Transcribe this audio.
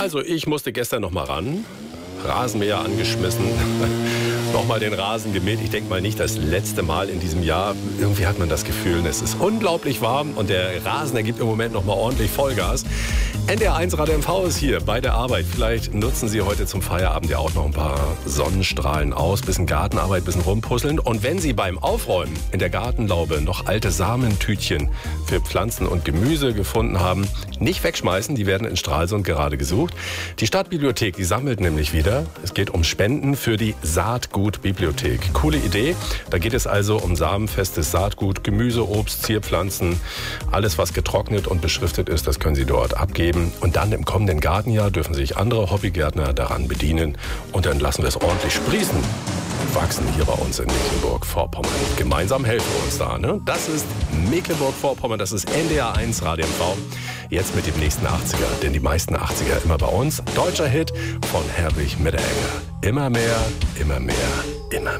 Also ich musste gestern noch mal ran, Rasenmäher angeschmissen, nochmal den Rasen gemäht. Ich denke mal nicht das letzte Mal in diesem Jahr. Irgendwie hat man das Gefühl, es ist unglaublich warm und der Rasen, der gibt im Moment noch mal ordentlich Vollgas. NDR1 Radio MV ist hier bei der Arbeit. Vielleicht nutzen Sie heute zum Feierabend ja auch noch ein paar Sonnenstrahlen aus, bisschen Gartenarbeit, bisschen rumpuzzeln. Und wenn Sie beim Aufräumen in der Gartenlaube noch alte Samentütchen für Pflanzen und Gemüse gefunden haben, nicht wegschmeißen, die werden in Stralsund gerade gesucht. Die Stadtbibliothek, die sammelt nämlich wieder. Es geht um Spenden für die Saatgutbibliothek. Coole Idee. Da geht es also um samenfestes Saatgut, Gemüse, Obst, Zierpflanzen. Alles, was getrocknet und beschriftet ist, das können Sie dort abgeben. Und dann im kommenden Gartenjahr dürfen sich andere Hobbygärtner daran bedienen. Und dann lassen wir es ordentlich sprießen und wachsen hier bei uns in Mecklenburg-Vorpommern. Gemeinsam helfen wir uns da. Ne? Das ist Mecklenburg-Vorpommern, das ist NDR1 Radio MV. Jetzt mit dem nächsten 80er, denn die meisten 80er immer bei uns. Deutscher Hit von Herbig Mitteregger. Immer mehr, immer mehr, immer mehr.